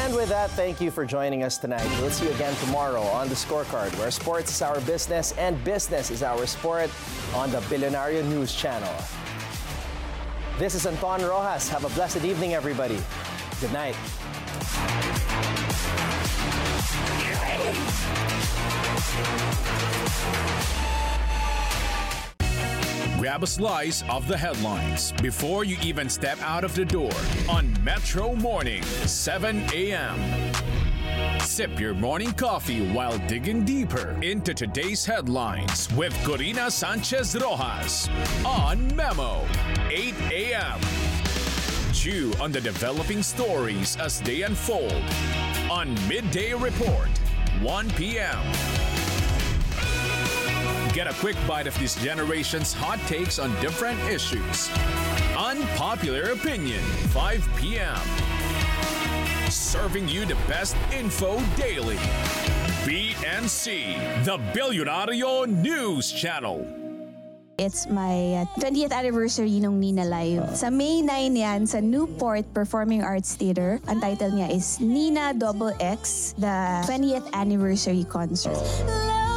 And with that, thank you for joining us tonight. We'll see you again tomorrow on The Scorecard, where sports is our business and business is our sport on the Billionario News Channel. This is Anton Rojas. Have a blessed evening, everybody. Good night. Grab a slice of the headlines before you even step out of the door on Metro Morning, 7 a.m. Sip your morning coffee while digging deeper into today's headlines with Corina Sanchez Rojas on Memo, 8 a.m. Chew on the developing stories as they unfold on Midday Report, 1 p.m. Get a quick bite of this generation's hot takes on different issues. Unpopular Opinion, 5 p.m. Serving you the best info daily. BNC, the Billionario News Channel. It's my 20th anniversary ng Nina Live. Sa May 9 yan, sa Newport Performing Arts Theater. Ang title niya is Nina XX, the 20th Anniversary Concert.